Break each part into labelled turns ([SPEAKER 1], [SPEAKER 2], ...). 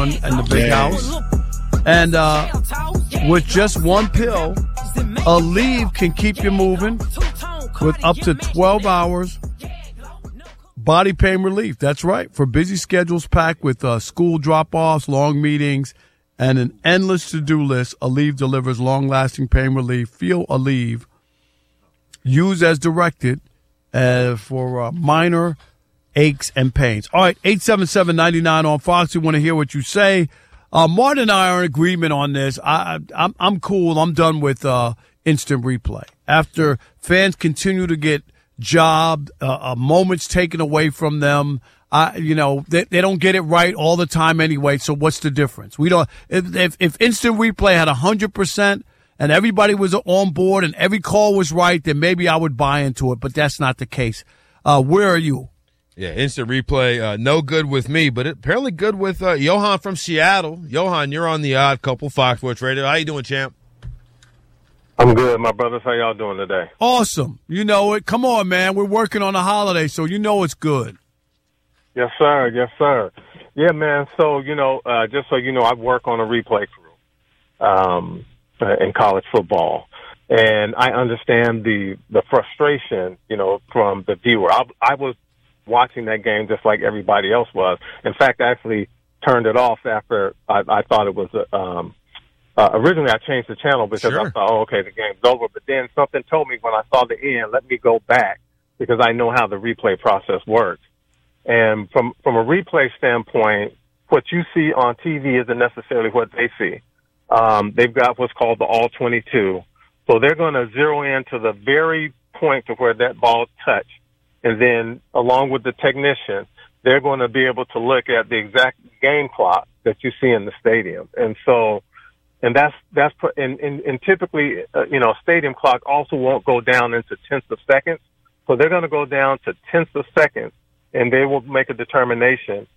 [SPEAKER 1] on in the big house. And with just one pill, Aleve can keep you moving with up to 12 hours body pain relief. That's right. For busy schedules packed with school drop-offs, long meetings, and an endless to-do list, Aleve delivers long-lasting pain relief. Feel Aleve. Use as directed for minor aches and pains. All right, 877-99 on Fox. We want to hear what you say. Martin and I are in agreement on this. I'm cool. I'm done with instant replay. After fans continue to get jobbed, moments taken away from them, they don't get it right all the time anyway. So what's the difference? We don't. If instant replay had 100% and everybody was on board and every call was right, then maybe I would buy into it. But that's not the case. Where are you?
[SPEAKER 2] Yeah, instant replay, no good with me, but apparently good with Johan from Seattle. Johan, you're on the Odd Couple, Fox Sports Radio. How you doing, champ?
[SPEAKER 3] I'm good, my brothers. How y'all doing today?
[SPEAKER 1] Awesome. You know it. Come on, man. We're working on a holiday, so you know it's good.
[SPEAKER 3] Yes, sir. Yes, sir. Yeah, man. So, just so you know, I work on a replay crew in college football. And I understand the frustration, from the viewer. I was watching that game just like everybody else was. In fact, I actually turned it off after I thought it was originally I changed the channel because I thought, okay, the game's over. But then something told me when I saw the end, let me go back because I know how the replay process works. And from a replay standpoint, what you see on TV isn't necessarily what they see. They've got what's called the All 22. So they're going to zero in to the very point to where that ball touched. And then along with the technician, they're going to be able to look at the exact game clock that you see in the stadium. And so, and typically, stadium clock also won't go down into tenths of seconds. So they're going to go down to tenths of seconds and they will make a determination,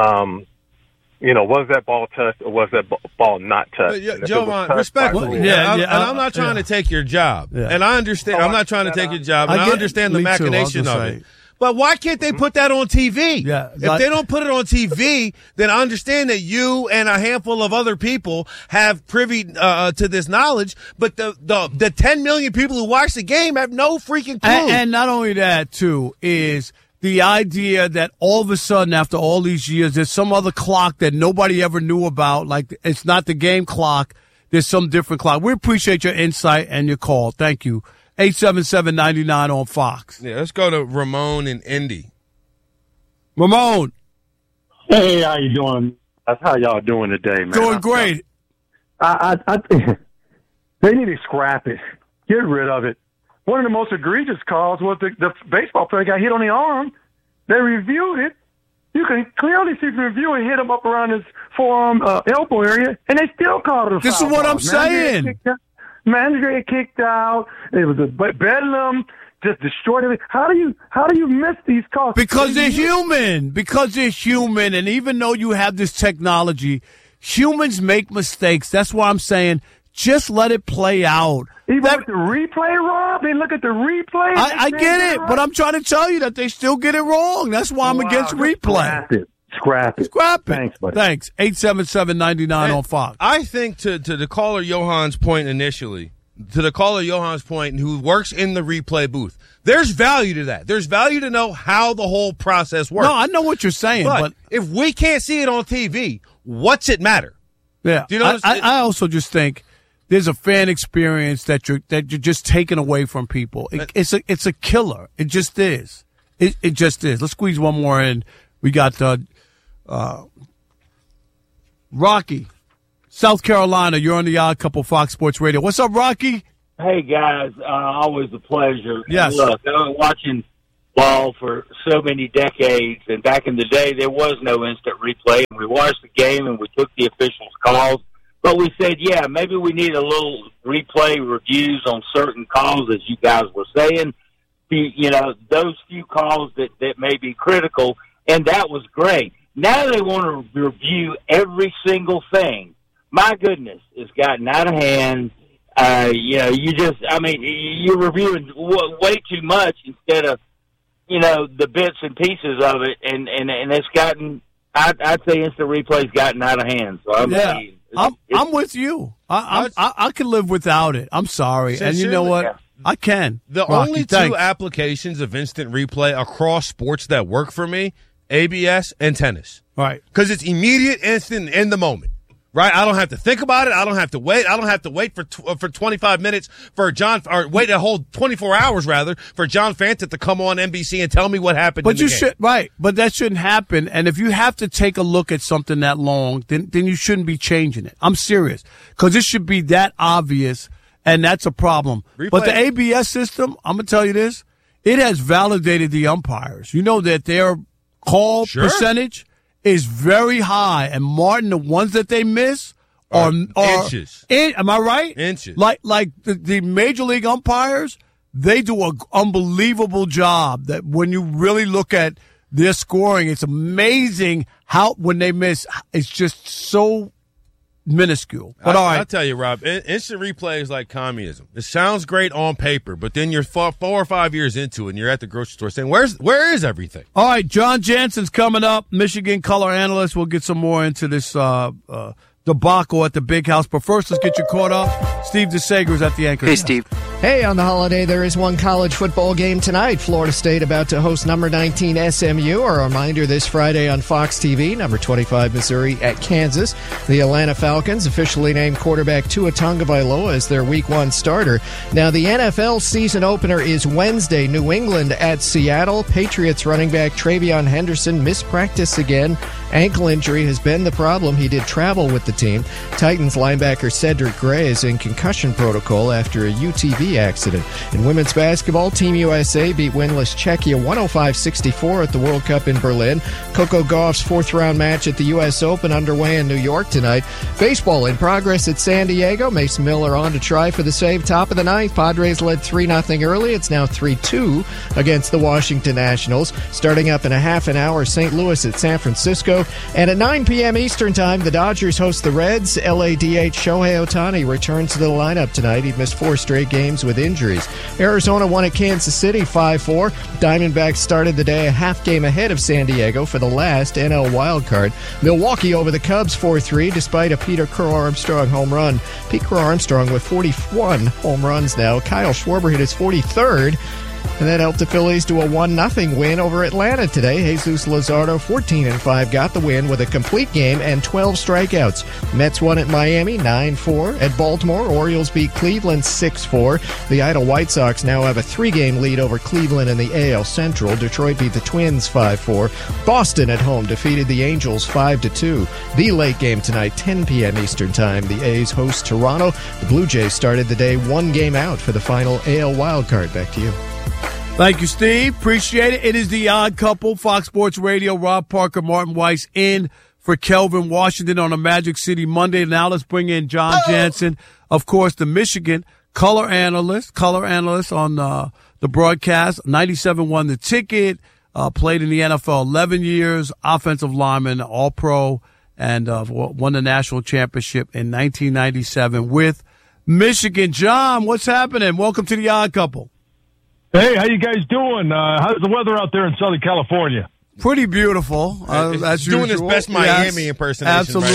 [SPEAKER 3] was that ball touched or was that ball not touched?
[SPEAKER 2] Jovan, respectfully, and I'm not trying to take your job, and I understand. I'm not trying to take your job, and I understand the machination of it. But why can't they put that on TV? Yeah, if they don't put it on TV, then I understand that you and a handful of other people have privy to this knowledge. But the 10 million people who watch the game have no freaking clue.
[SPEAKER 1] And not only that, too, is the idea that all of a sudden, after all these years, there's some other clock that nobody ever knew about. Like, it's not the game clock. There's some different clock. We appreciate your insight and your call. Thank you. 877-99 on Fox.
[SPEAKER 2] Yeah, let's go to Ramon in Indy.
[SPEAKER 1] Ramon.
[SPEAKER 4] Hey, how you doing? That's how y'all doing today, man.
[SPEAKER 1] Doing great.
[SPEAKER 4] I think they need to scrap it. Get rid of it. One of the most egregious calls was the baseball player got hit on the arm. They reviewed it. You can clearly see the review and hit him up around his forearm, elbow area, and they still called it a foul.
[SPEAKER 1] This is what I'm saying.
[SPEAKER 4] Manager get kicked out. It was a bedlam. Just destroyed it. How do you miss these calls?
[SPEAKER 1] Because they're human. Because they're human, and even though you have this technology, humans make mistakes. That's why I'm saying just let it play out.
[SPEAKER 4] Even with the replay, Rob, they look at the replay.
[SPEAKER 1] I get it, but I'm trying to tell you that they still get it wrong. That's why I'm against replay.
[SPEAKER 4] Scrap it.
[SPEAKER 1] Thanks, buddy. Thanks. 877-99 on Fox.
[SPEAKER 2] I think to the caller Johan's point initially, who works in the replay booth, there's value to that. There's value to know how the whole process works.
[SPEAKER 1] No, I know what you're saying. But
[SPEAKER 2] if we can't see it on TV, what's it matter?
[SPEAKER 1] Yeah.
[SPEAKER 2] Do you know
[SPEAKER 1] I also just think there's a fan experience that you're just taking away from people. It's a killer. It just is. It just is. Let's squeeze one more in. We got Rocky, South Carolina. You're on the Odd Couple, Fox Sports Radio. What's up, Rocky?
[SPEAKER 5] Hey, guys. Always a pleasure.
[SPEAKER 1] Yes.
[SPEAKER 5] Look, I've been watching ball for so many decades, and back in the day, there was no instant replay, and we watched the game, and we took the officials' calls, but we said, yeah, maybe we need a little replay reviews on certain calls, as you guys were saying, those few calls that may be critical, and that was great. Now they want to review every single thing. My goodness, it's gotten out of hand. You're reviewing way too much instead of, the bits and pieces of it, and it's gotten I'd say instant replay's gotten out of hand. So
[SPEAKER 1] I'm with you. I can live without it. I'm sorry. And you know what? Yeah. I can.
[SPEAKER 2] The only two applications of instant replay across sports that work for me, ABS and tennis.
[SPEAKER 1] Right.
[SPEAKER 2] Because it's immediate, instant, in the moment. Right? I don't have to think about it. I don't have to wait. I don't have to wait for 25 minutes or wait a whole 24 hours rather for John Fanta to come on NBC and tell me what happened.
[SPEAKER 1] But but that shouldn't happen. And if you have to take a look at something that long, then you shouldn't be changing it. I'm serious, because it should be that obvious, and that's a problem. Replay. But the ABS system, I'm gonna tell you this, it has validated the umpires. You know that their call percentage is very high, and Martin, the ones that they miss are
[SPEAKER 2] inches.
[SPEAKER 1] Am I right?
[SPEAKER 2] Inches.
[SPEAKER 1] Like the major league umpires, they do an unbelievable job. That when you really look at their scoring, it's amazing how when they miss, it's just so minuscule. But all right,
[SPEAKER 2] I'll tell you, Rob, instant replay is like communism. It sounds great on paper, but then you're 4 or 5 years into it, and you're at the grocery store saying, where is everything?
[SPEAKER 1] All right, John Jansen's coming up, Michigan color analyst. We'll get some more into this debacle at the Big House. But first, let's get you caught up. Steve DeSager's at the anchor.
[SPEAKER 6] Hey, Steve. Hey, on the holiday, there is one college football game tonight. Florida State about to host number 19 SMU. A reminder this Friday on Fox TV, number 25 Missouri at Kansas. The Atlanta Falcons officially named quarterback Tua Tagovailoa as their Week 1 starter. Now, the NFL season opener is Wednesday. New England at Seattle. Patriots running back Travion Henderson missed practice again. Ankle injury has been the problem. He did travel with the team. Titans linebacker Cedric Gray is in concussion protocol after a UTV accident. In women's basketball, Team USA beat winless Czechia 105-64 at the World Cup in Berlin. Coco Gauff's fourth-round match at the U.S. Open underway in New York tonight. Baseball in progress at San Diego. Mason Miller on to try for the save. Top of the ninth, Padres led 3-0 early. It's now 3-2 against the Washington Nationals. Starting up in a half an hour, St. Louis at San Francisco. And at 9 p.m. Eastern Time, the Dodgers host the Reds. LADH Shohei Ohtani returns to the lineup tonight. He'd missed 4 straight games with injuries. Arizona won at Kansas City 5-4. Diamondbacks started the day a half game ahead of San Diego for the last NL wildcard. Milwaukee over the Cubs 4-3 despite a Peter Crow-Armstrong home run. Pete Crow-Armstrong with 41 home runs now. Kyle Schwarber hit his 43rd. And that helped the Phillies to a 1-0 win over Atlanta today. Jesus Luzardo, 14-5, got the win with a complete game and 12 strikeouts. Mets won at Miami, 9-4. At Baltimore, Orioles beat Cleveland 6-4. The Idle White Sox now have a 3-game lead over Cleveland in the AL Central. Detroit beat the Twins 5-4. Boston at home defeated the Angels 5-2. The late game tonight, 10 p.m. Eastern Time. The A's host Toronto. The Blue Jays started the day 1 game out for the final AL wildcard. Back to you.
[SPEAKER 1] Thank you, Steve. Appreciate it. It is the Odd Couple, Fox Sports Radio. Rob Parker, Martin Weiss in for Kelvin Washington on a Magic City Monday. Now let's bring in John Jansen, of course, the Michigan color analyst on the broadcast. 97 The Ticket, played in the NFL 11 years, offensive lineman, All-Pro, and won the national championship in 1997 with Michigan. John, what's happening? Welcome to the Odd Couple.
[SPEAKER 7] Hey, how you guys doing? How's the weather out there in Southern California?
[SPEAKER 1] Pretty beautiful. As
[SPEAKER 2] doing
[SPEAKER 1] usual.
[SPEAKER 2] his best Miami impersonation.
[SPEAKER 1] Absolutely.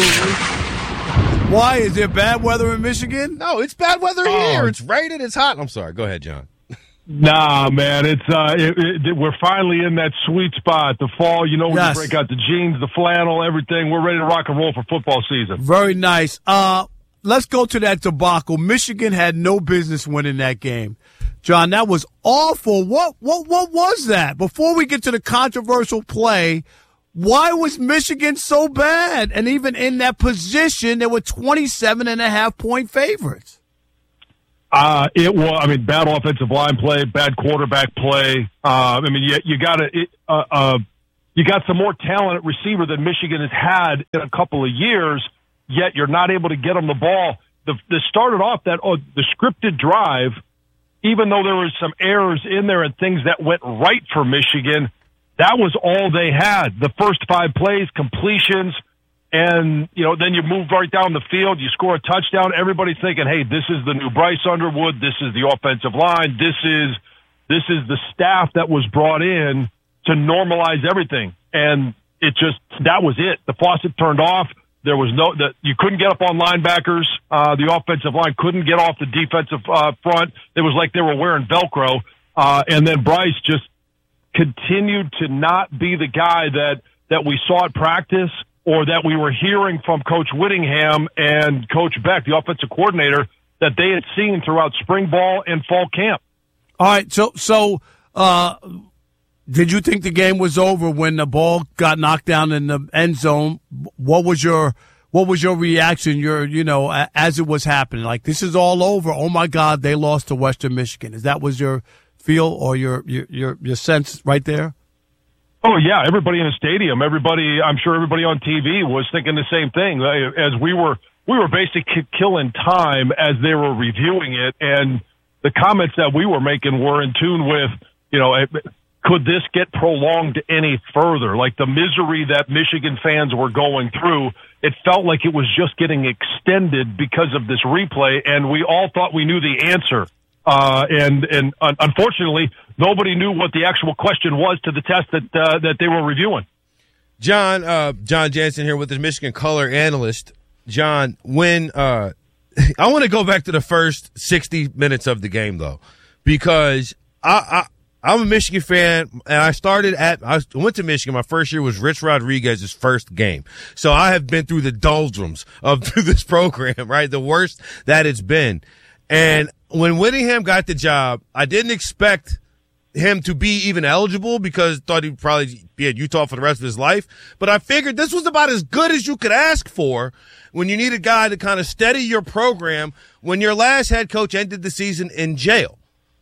[SPEAKER 1] Right. Why? Is there bad weather in Michigan?
[SPEAKER 2] No, it's bad weather here. It's raining. It's hot. I'm sorry. Go ahead, John.
[SPEAKER 7] Nah, man. It's we're finally in that sweet spot. The fall, when you break out the jeans, the flannel, everything. We're ready to rock and roll for football season.
[SPEAKER 1] Very nice. Let's go to that debacle. Michigan had no business winning that game. John, that was awful. What was that? Before we get to the controversial play, why was Michigan so bad? And even in that position, they were 27.5-point favorites.
[SPEAKER 7] It was, bad offensive line play, bad quarterback play. You got some more talent at receiver than Michigan has had in a couple of years, yet you're not able to get them the ball. They started off the scripted drive. Even though there was some errors in there and things that went right for Michigan, that was all they had. The first 5 plays, completions, and then you move right down the field, you score a touchdown. Everybody's thinking, hey, this is the new Bryce Underwood. This is the offensive line. This is the staff that was brought in to normalize everything. And that was it. The faucet turned off. There was you couldn't get up on linebackers. The offensive line couldn't get off the defensive front. It was like they were wearing Velcro. And then Bryce just continued to not be the guy that we saw at practice or that we were hearing from Coach Whittingham and Coach Beck, the offensive coordinator, that they had seen throughout spring ball and fall camp.
[SPEAKER 1] All right, so did you think the game was over when the ball got knocked down in the end zone? What was your reaction? As it was happening, like, this is all over. Oh my God, they lost to Western Michigan. Is that was your feel or your sense right there?
[SPEAKER 7] Oh yeah, everybody in the stadium, I'm sure everybody on TV was thinking the same thing. As we were basically killing time as they were reviewing it, and the comments that we were making were in tune with, could this get prolonged any further? Like the misery that Michigan fans were going through, it felt like it was just getting extended because of this replay, and we all thought we knew the answer. And unfortunately, nobody knew what the actual question was to the test that they were reviewing.
[SPEAKER 2] John Jansen here with the Michigan color analyst. John, when I want to go back to the first 60 minutes of the game, though, because I'm a Michigan fan, and I went to Michigan. My first year was Rich Rodriguez's first game. So I have been through the doldrums through this program, right? The worst that it's been. And when Whittingham got the job, I didn't expect him to be even eligible because I thought he'd probably be at Utah for the rest of his life. But I figured this was about as good as you could ask for when you need a guy to kind of steady your program when your last head coach ended the season in jail.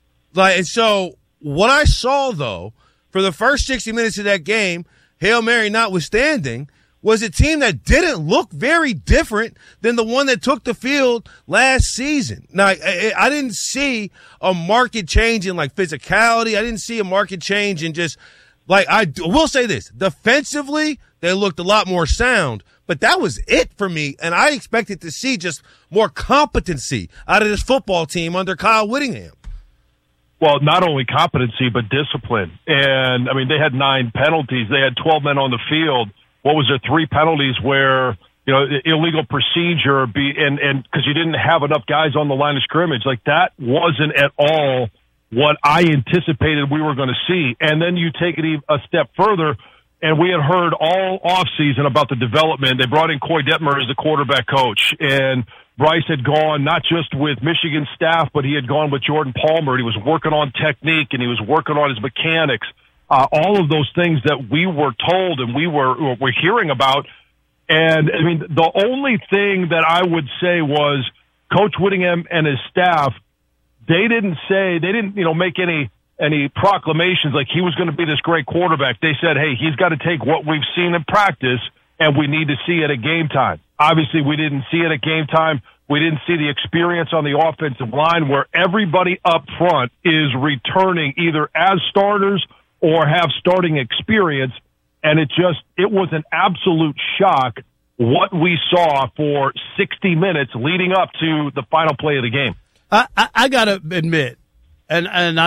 [SPEAKER 2] And so what I saw, though, for the first 60 minutes of that game, Hail Mary notwithstanding, was a team that didn't look very different than the one that took the field last season. Now, I didn't see a market change in, like, physicality. I didn't see a market change in just, like, I will say this. Defensively, they looked a lot more sound, but that was it for me, and I expected to see just more competency out of this football team under Kyle Whittingham.
[SPEAKER 7] Well, not only competency, but discipline. And, I mean, they had 9 penalties. They had 12 men on the field. What was there? 3 penalties where, illegal procedure and because you didn't have enough guys on the line of scrimmage. Like, that wasn't at all what I anticipated we were going to see. And then you take it a step further, and we had heard all offseason about the development. They brought in Coy Detmer as the quarterback coach, and Bryce had gone not just with Michigan staff, but he had gone with Jordan Palmer. He was working on technique, and he was working on his mechanics. All of those things that we were told and we were hearing about. And, I mean, the only thing that I would say was Coach Whittingham and his staff, they didn't make any proclamations like he was going to be this great quarterback. They said, hey, he's got to take what we've seen in practice, and we need to see it at game time. Obviously, we didn't see it at game time. We didn't see the experience on the offensive line where everybody up front is returning either as starters or have starting experience, and it was an absolute shock what we saw for 60 minutes leading up to the final play of the game.
[SPEAKER 1] I got to admit, and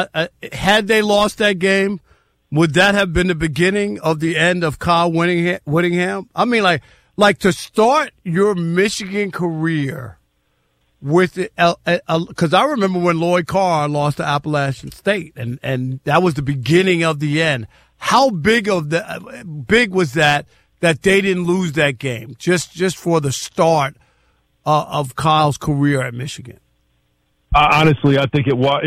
[SPEAKER 1] had they lost that game, would that have been the beginning of the end of Kyle Whittingham? I mean, like to start your Michigan career with because I remember when Lloyd Carr lost to Appalachian State, and that was the beginning of the end. How big was that they didn't lose that game just for the start of Kyle's career at Michigan?
[SPEAKER 7] Honestly, I think it was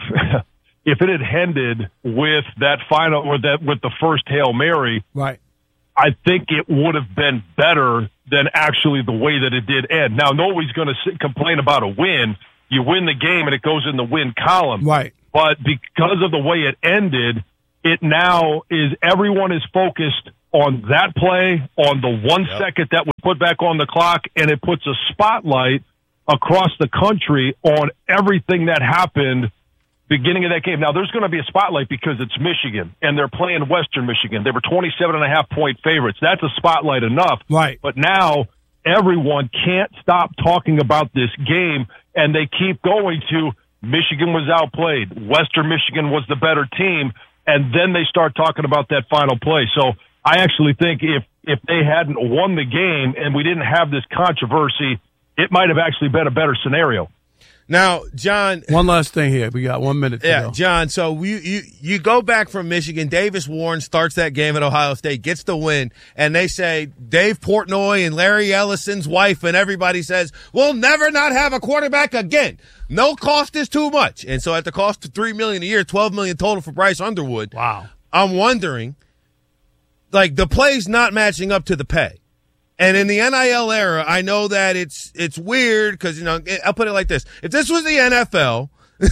[SPEAKER 7] if it had ended with that final or with the first Hail Mary,
[SPEAKER 1] right.
[SPEAKER 7] I think it would have been better than actually the way that it did end. Now, nobody's going to complain about a win. You win the game and it goes in the win column.
[SPEAKER 1] Right.
[SPEAKER 7] But because of the way it ended, it now is everyone is focused on that play, on the 1 second that was put back on the clock, and it puts a spotlight across the country on everything that happened beginning of that game. Now, there's going to be a spotlight because it's Michigan, and they're playing Western Michigan. They were 27.5-point favorites. That's a spotlight enough.
[SPEAKER 1] Right.
[SPEAKER 7] But now everyone can't stop talking about this game, and they keep going to Michigan was outplayed. Western Michigan was the better team, and then they start talking about that final play. So I actually think if they hadn't won the game and we didn't have this controversy, it might have actually been a better scenario.
[SPEAKER 2] Now, John.
[SPEAKER 1] One last thing here. We got 1 minute to go.
[SPEAKER 2] John, so you go back from Michigan. Davis Warren starts that game at Ohio State, gets the win, and they say Dave Portnoy and Larry Ellison's wife and everybody says, we'll never not have a quarterback again. No cost is too much. And so at the cost of $3 million a year, $12 million total for Bryce Underwood.
[SPEAKER 1] Wow.
[SPEAKER 2] I'm wondering, like, the play's not matching up to the pay. And in the NIL era, I know that it's weird because, you know, I'll put it like this. If this was the NFL,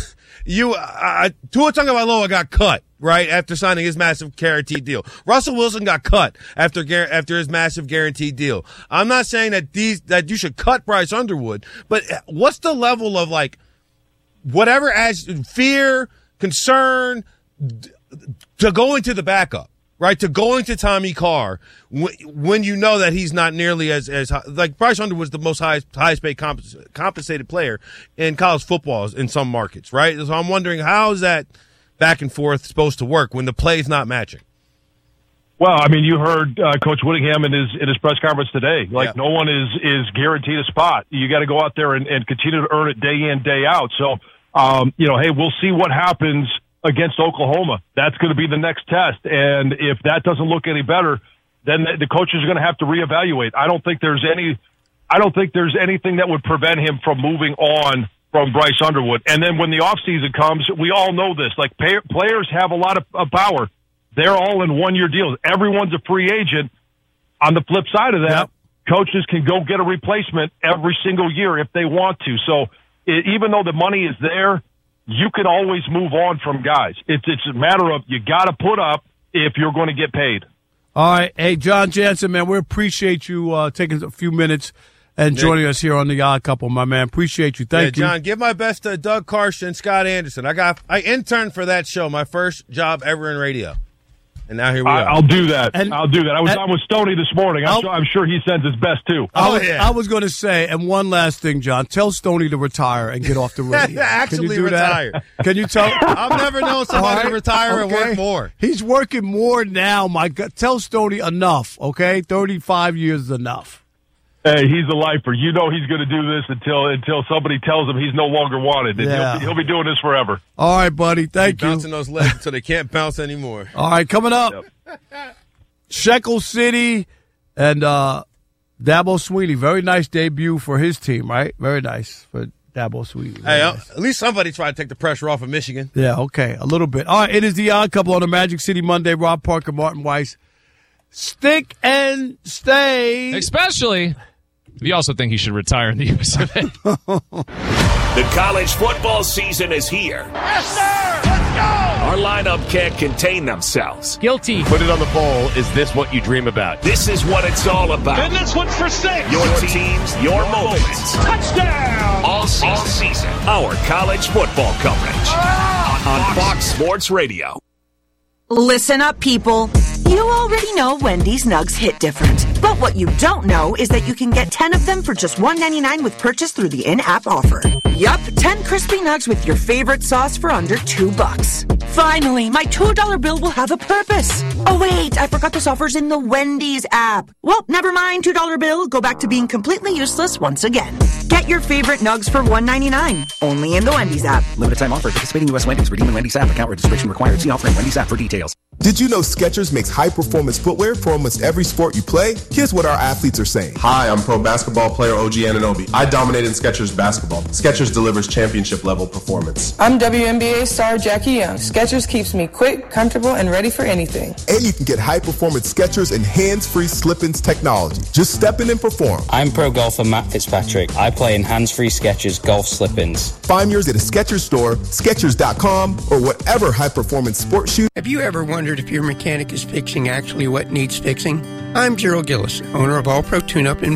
[SPEAKER 2] Tua Tagovailoa got cut, right, after signing his massive guaranteed deal. Russell Wilson got cut after his massive guaranteed deal. I'm not saying that you should cut Bryce Underwood, but what's the level of, like, whatever as fear, concern to going to the backup? Right, to going to Tommy Carr when you know that he's not nearly as high. Like Bryce Underwood was the most highest paid compensated player in college football in some markets, right? So I'm wondering, how is that back and forth supposed to work when the play's not matching?
[SPEAKER 7] Well, I mean, you heard Coach Whittingham in his press conference today. Like, no one is guaranteed a spot. You got to go out there and continue to earn it day in, day out. So, hey, we'll see what happens against Oklahoma. That's going to be the next test. And if that doesn't look any better, then the coaches are going to have to reevaluate. I don't think there's anything that would prevent him from moving on from Bryce Underwood. And then when the offseason comes, we all know this. Like, players have a lot of power. They're all in one-year deals. Everyone's a free agent. On the flip side of that, coaches can go get a replacement every single year if they want to. So even though the money is there, you can always move on from guys. It's a matter of you got to put up if you're going to get paid.
[SPEAKER 1] All right. Hey, John Jansen, man, we appreciate you taking a few minutes and joining us here on The Odd Couple, my man. Appreciate you. Thank you.
[SPEAKER 2] John, give my best to Doug Carson and Scott Anderson. I interned for that show, my first job ever in radio. And now here we are.
[SPEAKER 7] I'll do that. I'll do that. I was on with Stoney this morning. I'm sure he sends his best, too.
[SPEAKER 1] I was going to say, and one last thing, John. Tell Stoney to retire and get off the radio.
[SPEAKER 2] Actually retire.
[SPEAKER 1] That? Can you tell?
[SPEAKER 2] I've never known somebody to retire and work more.
[SPEAKER 1] He's working more now, my God. Tell Stoney enough, okay? 35 years is enough.
[SPEAKER 7] Hey, he's a lifer. You know he's going to do this until somebody tells him he's no longer wanted. And he'll be doing this forever.
[SPEAKER 1] All right, buddy. Thank you.
[SPEAKER 2] Bouncing those legs until they can't bounce anymore.
[SPEAKER 1] All right, coming up, Shekel City and Dabo Swinney. Very nice debut for his team, right? Very nice for Dabo Swinney.
[SPEAKER 2] Hey, at least somebody tried to take the pressure off of Michigan.
[SPEAKER 1] Yeah, okay, a little bit. All right, it is The Odd Couple on a Magic City Monday. Rob Parker, Martin Weiss. Stick and stay.
[SPEAKER 8] Especially... We also think he should retire in the US of A.
[SPEAKER 9] The college football season is here.
[SPEAKER 10] Yes, sir! Let's go!
[SPEAKER 9] Our lineup can't contain themselves.
[SPEAKER 8] Guilty.
[SPEAKER 11] Put it on the poll. Is this what you dream about?
[SPEAKER 9] This is what it's all about.
[SPEAKER 10] And this one's for 6.
[SPEAKER 9] Your teams, your moments.
[SPEAKER 10] Touchdown!
[SPEAKER 9] All season. Our college football coverage. On Fox Sports Radio.
[SPEAKER 12] Listen up, people. You already know Wendy's Nugs hit different. But what you don't know is that you can get 10 of them for just $1.99 with purchase through the in-app offer. Yup, 10 crispy nugs with your favorite sauce for under $2. Finally, my $2 bill will have a purpose. Oh wait, I forgot this offer's in the Wendy's app. Well, never mind, $2 bill. Go back to being completely useless once again. Get your favorite nugs for $1.99. Only in the Wendy's app.
[SPEAKER 13] Limited time offer. Participating U.S. Wendy's. Redeem in Wendy's app. Account registration required. See offer in Wendy's app for details.
[SPEAKER 14] Did you know Skechers makes high-performance footwear for almost every sport you play? Here's what our athletes are saying.
[SPEAKER 15] Hi, I'm pro basketball player OG Anunoby. I dominated Skechers basketball. Skechers delivers championship-level performance.
[SPEAKER 16] I'm WNBA star Jackie Young. Skechers keeps me quick, comfortable, and ready for anything.
[SPEAKER 14] And you can get high-performance Skechers and hands-free slip-ins technology. Just step in and perform.
[SPEAKER 17] I'm pro golfer Matt Fitzpatrick. I play in hands-free Skechers golf slip-ins.
[SPEAKER 14] Find yours at a Skechers store, Skechers.com, or whatever high-performance sports shoe.
[SPEAKER 18] Have you ever wondered if your mechanic is fixing actually what needs fixing? I'm Gerald Gillis, owner of All Pro Tune-Up in